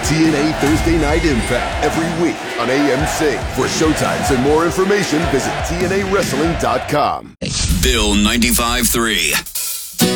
TNA Thursday Night Impact every week on AMC. For showtimes and more information, visit TNAWrestling.com. Bill 95.3.